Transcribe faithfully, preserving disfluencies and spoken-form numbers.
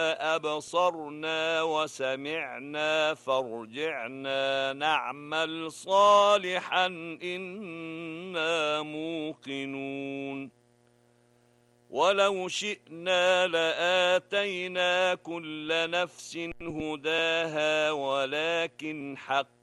أبصرنا وسمعنا فارجعنا نعمل صالحا إنا موقنون ولو شئنا لآتينا كل نفس هداها ولكن حق